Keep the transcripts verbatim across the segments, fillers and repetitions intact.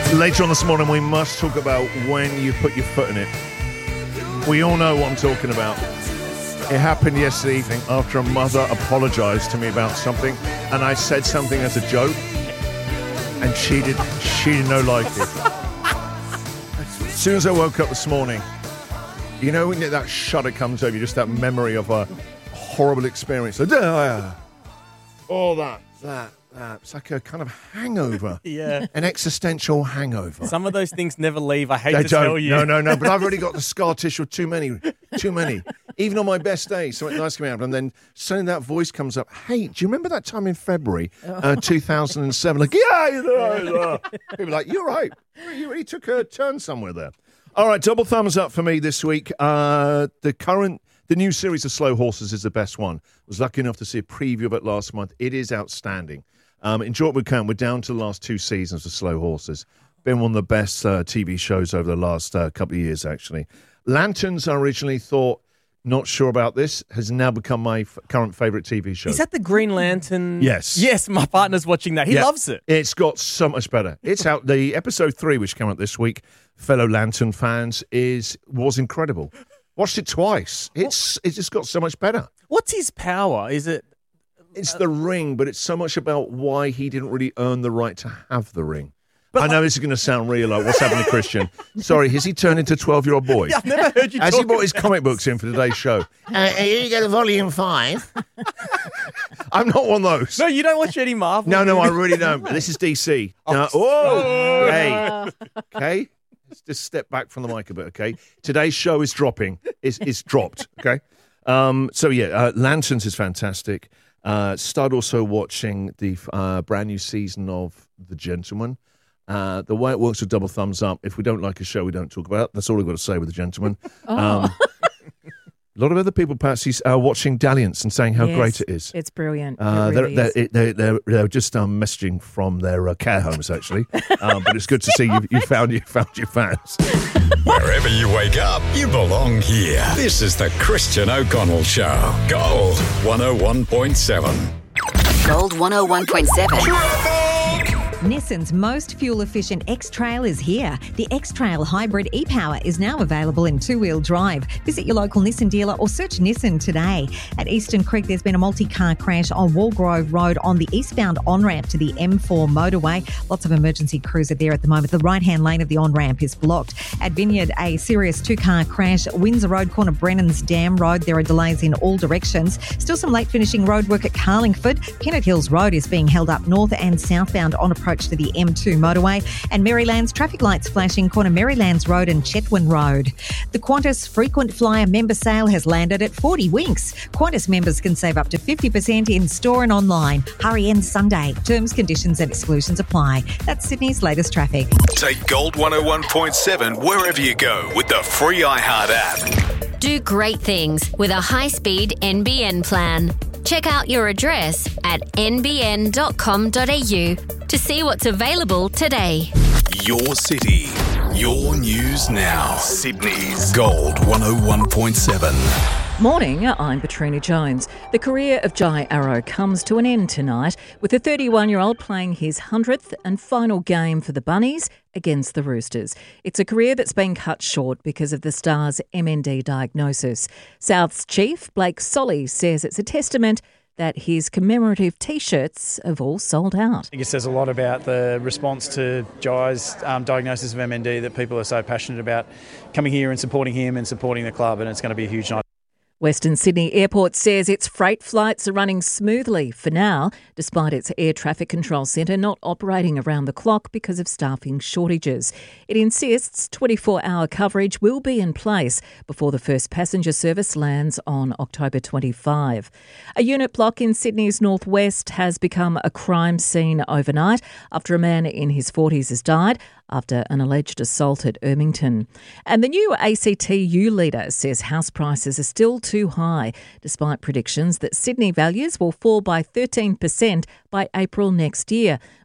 Later on this morning, we must talk about when you put your foot in it. We all know what I'm talking about. It happened yesterday evening after a mother apologised to me about something, and I said something as a joke, and she did. She did not like it. As soon as I woke up this morning, you know when that shudder comes over you, just that memory of a horrible experience. All that, that. Uh, it's like a kind of hangover. Yeah. An existential hangover. Some of those things never leave. I hate they to don't. tell you. No, no, no. But I've already got the scar tissue of too many. Too many. Even on my best days, something nice coming out. And then suddenly that voice comes up. Hey, do you remember that time in February uh, two thousand seven? Like, yeah, you know. People are like, you're right. You really took a turn somewhere there. All right, double thumbs up for me this week. Uh, the current... The new series of Slow Horses is the best one. I was lucky enough to see a preview of it last month. It is outstanding. Um, enjoy what we can. We're down to the last two seasons of Slow Horses. Been one of the best uh, T V shows over the last uh, couple of years, actually. Lanterns, I originally thought, not sure about this, has now become my f- current favourite T V show. Is that the Green Lantern? Yes. Yes, my partner's watching that. He Yeah. loves it. It's got so much better. It's out. The episode three, which came out this week, fellow Lantern fans, is was incredible. Watched it twice. It's it's just got so much better. What's his power? Is it... It's the ring, but it's so much about why he didn't really earn the right to have the ring. But I know this is going to sound real, like, what's happening to Christian? Sorry, has he turned into a twelve-year-old boy? Yeah, I've never heard you Has talk he bought his comic books in for today's show? Uh, here you go to volume five. I'm not one of those. No, you don't watch any Marvel. No, no, I really don't. This is D C. Oh, Now, oh, hey, okay. Let's just step back from the mic a bit, okay? Today's show is dropping. It's, it's dropped, okay? Um, so, yeah, uh, Lanterns is fantastic. Uh, start also watching the uh, brand new season of The Gentleman. Uh, the way it works with double thumbs up, if we don't like a show, we don't talk about it. That's all I've got to say with The Gentleman. Oh. Um, a lot of other people perhaps are watching Dalliance and saying how Yes, great it is. It's brilliant. Uh, it really they're, is. they're, they're, they're, they're just um, messaging from their uh, care homes, actually. um, but it's good to see you, you found you found your fans. Wherever you wake up, you belong here. This is the Christian O'Connell Show. Gold one oh one point seven. Gold one oh one point seven. Nissan's most fuel-efficient X-Trail is here. The X-Trail Hybrid e-Power is now available in two-wheel drive. Visit your local Nissan dealer or search Nissan today. At Eastern Creek, there's been a multi-car crash on Walgrove Road on the eastbound on-ramp to the M four motorway. Lots of emergency crews are there at the moment. The right-hand lane of the on-ramp is blocked. At Vineyard, a serious two-car crash. Windsor Road, corner Brennan's Dam Road. There are delays in all directions. Still some late finishing road work at Carlingford. Kennett Hills Road is being held up north and southbound on approach to the M two motorway, and Maryland's traffic lights flashing corner Marylands Road and Chetwynd Road. The Qantas frequent flyer member sale has landed at forty winks. Qantas members can save up to fifty percent in store and online. Hurry ends Sunday. Terms, conditions and exclusions apply. That's Sydney's latest traffic. Take Gold one oh one point seven wherever you go with the free iHeart app. Do great things with a high-speed N B N plan. Check out your address at n b n dot com dot a u to see what's available today. Your city, your news now. Sydney's Gold one oh one point seven. Morning, I'm Katrina Jones. The career of Jai Arrow comes to an end tonight with the thirty-one-year-old playing his hundredth and final game for the Bunnies against the Roosters. It's a career that's been cut short because of the star's M N D diagnosis. South's chief, Blake Solly, says it's a testament that his commemorative T-shirts have all sold out. I think it says a lot about the response to Jai's um, diagnosis of M N D, that people are so passionate about coming here and supporting him and supporting the club, and it's going to be a huge night. Western Sydney Airport says its freight flights are running smoothly for now, despite its air traffic control centre not operating around the clock because of staffing shortages. It insists twenty-four hour coverage will be in place before the first passenger service lands on October twenty-fifth. A unit block in Sydney's northwest has become a crime scene overnight after a man in his forties has died after an alleged assault at Ermington. And the new A C T U leader says house prices are still too high, despite predictions that Sydney values will fall by thirteen percent by April next year.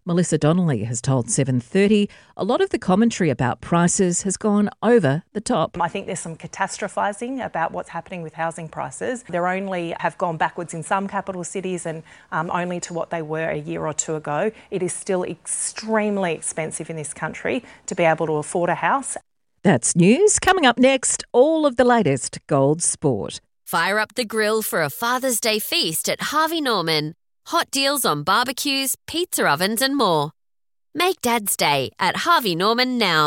Melissa Donnelly has told seven thirty a lot of the commentary about prices has gone over the top. I think there's some catastrophising about what's happening with housing prices. They're only have gone backwards in some capital cities and um, only to what they were a year or two ago. It is still extremely expensive in this country to be able to afford a house. That's news. Coming up next, all of the latest Gold Sport. Fire up the grill for a Father's Day feast at Harvey Norman. Hot deals on barbecues, pizza ovens and more. Make Dad's Day at Harvey Norman now.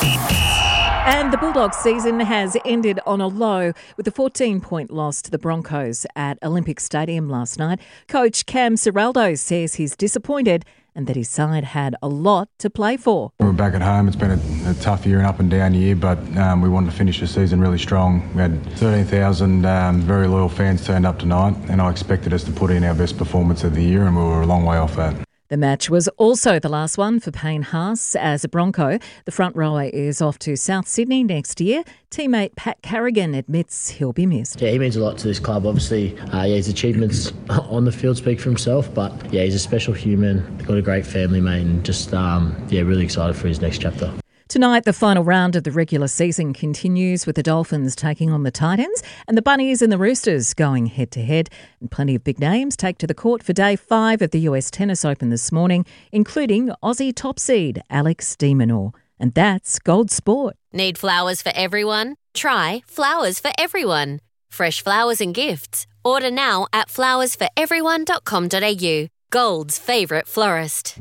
And the Bulldogs season has ended on a low with a fourteen-point loss to the Broncos at Olympic Stadium last night. Coach Cam Ciraldo says he's disappointed and that his side had a lot to play for. We're back at home. It's been a, a tough year, an up and down year, but um, we wanted to finish the season really strong. We had thirteen thousand um, very loyal fans turned up tonight, and I expected us to put in our best performance of the year, and we were a long way off that. The match was also the last one for Payne Haas as a Bronco. The front rower is off to South Sydney next year. Teammate Pat Carrigan admits he'll be missed. Yeah, he means a lot to this club. Obviously, uh, yeah, his achievements on the field speak for himself, but yeah, he's a special human, got a great family, mate, and just um, yeah, really excited for his next chapter. Tonight, the final round of the regular season continues with the Dolphins taking on the Titans and the Bunnies and the Roosters going head-to-head. And plenty of big names take to the court for day five of the U S Tennis Open this morning, including Aussie top seed Alex de Minaur. And that's Gold Sport. Need flowers for everyone? Try Flowers for Everyone. Fresh flowers and gifts. Order now at flowers for everyone dot com dot a u. Gold's favourite florist.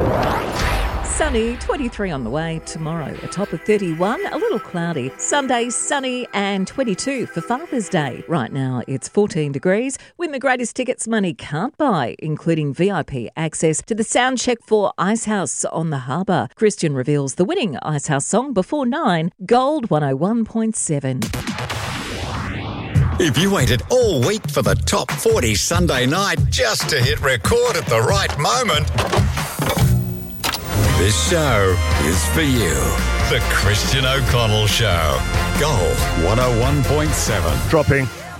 Sunny, twenty-three on the way. Tomorrow, a top of thirty-one, a little cloudy. Sunday, sunny and twenty-two for Father's Day. Right now, it's fourteen degrees. Win the greatest tickets money can't buy, including V I P access to the sound check for Icehouse on the Harbour. Christian reveals the winning Icehouse song before nine, Gold one oh one point seven. If you waited all week for the top forty Sunday night just to hit record at the right moment, this show is for you. The Christian O'Connell Show. Gold one oh one point seven. Dropping